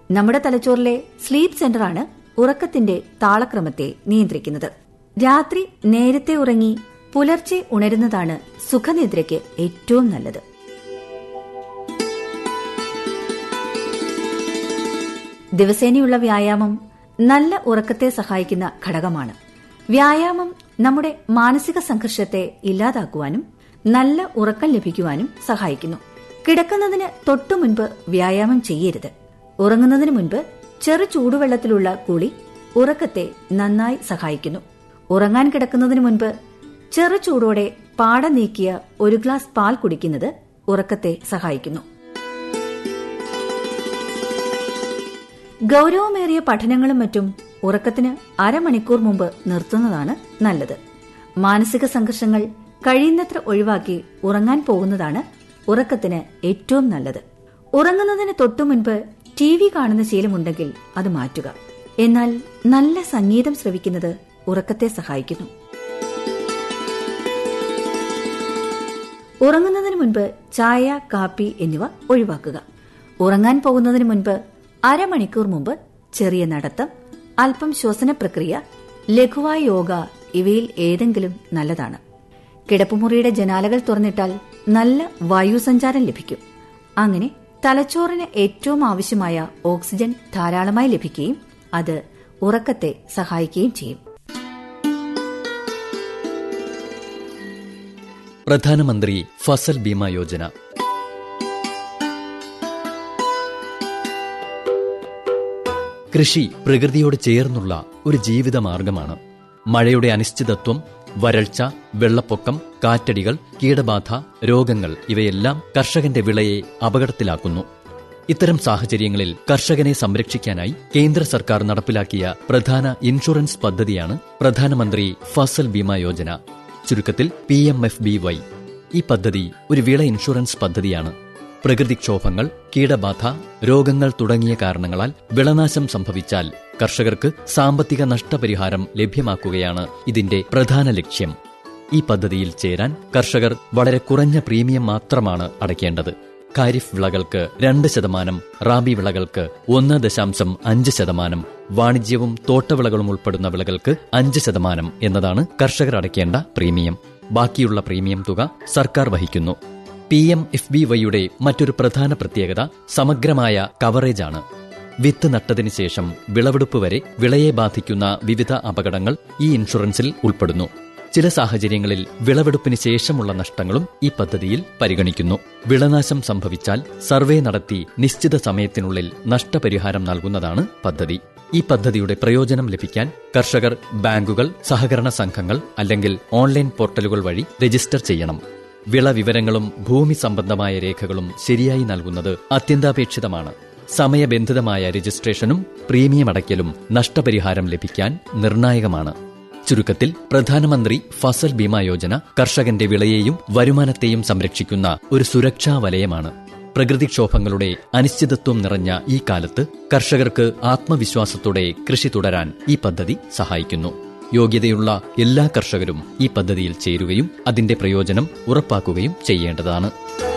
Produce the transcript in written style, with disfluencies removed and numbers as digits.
നമ്മുടെ തലച്ചോറിലെ സ്ലീപ്പ് സെന്ററാണ് ഉറക്കത്തിന്റെ താളക്രമത്തെ നിയന്ത്രിക്കുന്നത്. രാത്രി നേരത്തെ ഉറങ്ങി പുലർച്ചെ ഉണരുന്നതാണ് സുഖനിദ്രയ്ക്ക് ഏറ്റവും നല്ലത്. ദിവസേനയുള്ള വ്യായാമം നല്ല ഉറക്കത്തെ സഹായിക്കുന്ന ഘടകമാണ്. വ്യായാമം നമ്മുടെ മാനസിക സംഘർഷത്തെ ഇല്ലാതാക്കുവാനും നല്ല ഉറക്കം ലഭിക്കുവാനും സഹായിക്കുന്നു. കിടക്കുന്നതിന് തൊട്ടുമുൻപ് വ്യായാമം ചെയ്യരുത്. ഉറങ്ങുന്നതിന് മുൻപ് ചെറു ചൂടുവെള്ളത്തിലുള്ള കുളി ഉറക്കത്തെ നന്നായി സഹായിക്കുന്നു. ഉറങ്ങാൻ കിടക്കുന്നതിന് മുൻപ് ചെറു ചൂടോടെ പാട നീക്കിയ ഒരു ഗ്ലാസ് പാൽ കുടിക്കുന്നത് ഉറക്കത്തെ സഹായിക്കുന്നു. ഗൌരവമേറിയ പഠനങ്ങളും മറ്റും ഉറക്കത്തിന് അരമണിക്കൂർ മുമ്പ് നിർത്തുന്നതാണ് നല്ലത്. മാനസിക സംഘർഷങ്ങൾ കഴിയുന്നത്ര ഒഴിവാക്കി ഉറങ്ങാൻ പോകുന്നതാണ് ഉറക്കത്തിന് ഏറ്റവും നല്ലത്. ഉറങ്ങുന്നതിന് തൊട്ടുമുൻപ് TV കാണുന്ന ശീലമുണ്ടെങ്കിൽ അത് മാറ്റുക. എന്നാൽ നല്ല സംഗീതം ശ്രവിക്കുന്നത് ഉറക്കത്തെ സഹായിക്കുന്നു. ഉറങ്ങുന്നതിന് മുൻപ് ചായ, കാപ്പി എന്നിവ ഒഴിവാക്കുക. ഉറങ്ങാൻ പോകുന്നതിന് മുൻപ് അരമണിക്കൂർ മുമ്പ് ചെറിയ നടത്തം, അല്പം ശ്വസന പ്രക്രിയ, ലഘുവായ യോഗ ഇവയിൽ ഏതെങ്കിലും നല്ലതാണ്. കിടപ്പുമുറിയുടെ ജനാലകൾ തുറന്നിട്ടാൽ നല്ല വായുസഞ്ചാരം ലഭിക്കും. അങ്ങനെ തലച്ചോറിന് ഏറ്റവും ആവശ്യമായ ഓക്സിജൻ ധാരാളമായി ലഭിക്കുകയും അത് ഉറക്കത്തെ സഹായിക്കുകയും ചെയ്യും. പ്രധാനമന്ത്രി ഫസൽ ബീമ യോജന. കൃഷി പ്രകൃതിയോട് ചേർന്നുള്ള ഒരു ജീവിതമാർഗമാണ്. മഴയുടെ അനിശ്ചിതത്വം, വരൾച്ച, വെള്ളപ്പൊക്കം, കാറ്റടികൾ, കീടബാധ, രോഗങ്ങൾ ഇവയെല്ലാം കർഷകന്റെ വിളയെ അപകടത്തിലാക്കുന്നു. ഇത്തരം സാഹചര്യങ്ങളിൽ കർഷകനെ സംരക്ഷിക്കാനായി കേന്ദ്ര സർക്കാർ നടപ്പിലാക്കിയ പ്രധാന ഇൻഷുറൻസ് പദ്ധതിയാണ് പ്രധാനമന്ത്രി ഫസൽ ബീമ യോജന, ചുരുക്കത്തിൽ PMFBY. ഈ പദ്ധതി ഒരു വിള ഇൻഷുറൻസ് പദ്ധതിയാണ്. പ്രകൃതിക്ഷോഭങ്ങൾ, കീടബാധ, രോഗങ്ങൾ തുടങ്ങിയ കാരണങ്ങളാൽ വിളനാശം സംഭവിച്ചാൽ കർഷകർക്ക് സാമ്പത്തിക നഷ്ടപരിഹാരം ലഭ്യമാക്കുകയാണ് ഇതിന്റെ പ്രധാന ലക്ഷ്യം. ഈ പദ്ധതിയിൽ ചേരാൻ കർഷകർ വളരെ കുറഞ്ഞ പ്രീമിയം മാത്രമാണ് അടയ്ക്കേണ്ടത്. ഖാരിഫ് വിളകൾക്ക് 2%, റാബി വിളകൾക്ക് 1.5%, വാണിജ്യവും തോട്ടവിളകളും ഉൾപ്പെടുന്ന വിളകൾക്ക് 5% എന്നതാണ് കർഷകർ അടയ്ക്കേണ്ട പ്രീമിയം. ബാക്കിയുള്ള പ്രീമിയം തുക സർക്കാർ വഹിക്കുന്നു. PMFBYയുടെ മറ്റൊരു പ്രധാന പ്രത്യേകത സമഗ്രമായ കവറേജാണ്. വിത്ത് നട്ടതിനു ശേഷം വിളവെടുപ്പ് വരെ വിളയെ ബാധിക്കുന്ന വിവിധ അപകടങ്ങൾ ഈ ഇൻഷുറൻസിൽ ഉൾപ്പെടുന്നു. ചില സാഹചര്യങ്ങളിൽ വിളവെടുപ്പിന് ശേഷമുള്ള നഷ്ടങ്ങളും ഈ പദ്ധതിയിൽ പരിഗണിക്കുന്നു. വിളനാശം സംഭവിച്ചാൽ സർവേ നടത്തി നിശ്ചിത സമയത്തിനുള്ളിൽ നഷ്ടപരിഹാരം നൽകുന്നതാണ് പദ്ധതി. ഈ പദ്ധതിയുടെ പ്രയോജനം ലഭിക്കാൻ കർഷകർ ബാങ്കുകൾ, സഹകരണ സംഘങ്ങൾ അല്ലെങ്കിൽ ഓൺലൈൻ പോർട്ടലുകൾ വഴി രജിസ്റ്റർ ചെയ്യണം. വിള വിവരങ്ങളും ഭൂമി സംബന്ധമായ രേഖകളും ശരിയായി നൽകുന്നത് അത്യന്താപേക്ഷിതമാണ്. സമയബന്ധിതമായ രജിസ്ട്രേഷനും പ്രീമിയം അടയ്ക്കലും നഷ്ടപരിഹാരം ലഭിക്കാൻ നിർണായകമാണ്. ചുരുക്കത്തിൽ പ്രധാനമന്ത്രി ഫസൽ ബീമ യോജന കർഷകന്റെ വിളയെയും വരുമാനത്തെയും സംരക്ഷിക്കുന്ന ഒരു സുരക്ഷാ വലയമാണ്. പ്രകൃതിക്ഷോഭങ്ങളുടെ അനിശ്ചിതത്വം നിറഞ്ഞ ഈ കാലത്ത് കർഷകർക്ക് ആത്മവിശ്വാസത്തോടെ കൃഷി തുടരാൻ ഈ പദ്ധതി സഹായിക്കുന്നു. യോഗ്യതയുള്ള എല്ലാ കർഷകരും ഈ പദ്ധതിയിൽ ചേരുകയും അതിന്റെ പ്രയോജനം ഉറപ്പാക്കുകയും ചെയ്യേണ്ടതാണ്.